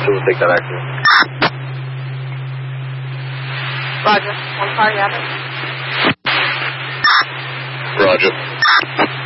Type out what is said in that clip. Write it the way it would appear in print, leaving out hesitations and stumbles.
we'll take that action. Roger. One car, you have it? Roger.